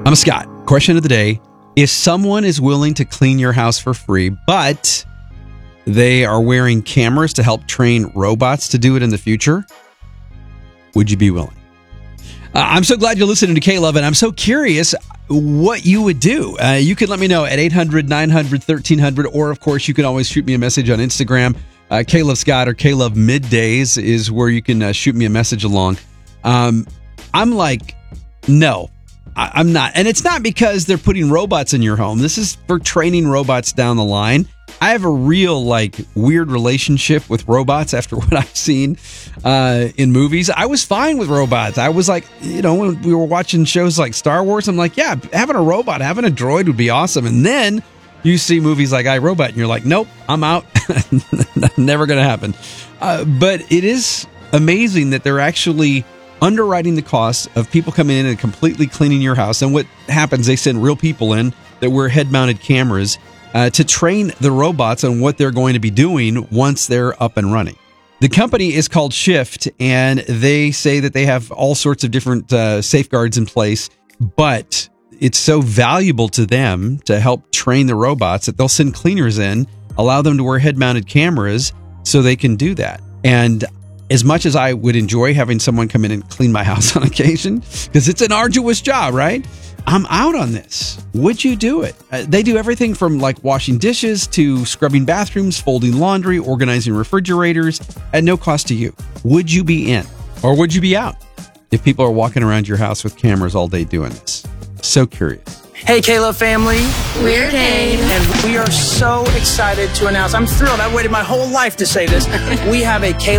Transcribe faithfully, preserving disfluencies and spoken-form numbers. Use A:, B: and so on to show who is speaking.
A: I'm Scott. Question of the day. If someone is willing to clean your house for free, but they are wearing cameras to help train robots to do it in the future, would you be willing? Uh, I'm so glad you're listening to K-Love, and I'm so curious what you would do. Uh, you can let me know at eight hundred, nine hundred, thirteen hundred, or of course, you can always shoot me a message on Instagram. Uh, K-Love Scott or K-Love Middays is where you can uh, shoot me a message along. Um, I'm like, no, I- I'm not. And it's not because they're putting robots in your home. This is for training robots down the line. I have a real, like, weird relationship with robots after what I've seen uh, in movies. I was fine with robots. I was like, you know, when we were watching shows like Star Wars, I'm like, yeah, having a robot, having a droid would be awesome. And then you see movies like iRobot, and you're like, nope, I'm out. Never going to happen. Uh, but it is amazing that they're actually underwriting the cost of people coming in and completely cleaning your house. And what happens, they send real people in that wear head-mounted cameras Uh, to train the robots on what they're going to be doing once they're up and running. The company is called Shift, and they say that they have all sorts of different uh, safeguards in place, but it's so valuable to them to help train the robots that they'll send cleaners in, allow them to wear head-mounted cameras so they can do that. And as much as I would enjoy having someone come in and clean my house on occasion, because it's an arduous job, right? I'm out on this. Would you do it? Uh, they do everything from like washing dishes to scrubbing bathrooms, folding laundry, organizing refrigerators at no cost to you. Would you be in or would you be out if people are walking around your house with cameras all day doing this? So curious.
B: Hey, K-Love family.
C: We're Dave.
B: And we are so excited to announce, I'm thrilled. I've waited my whole life to say this. We have a K-Love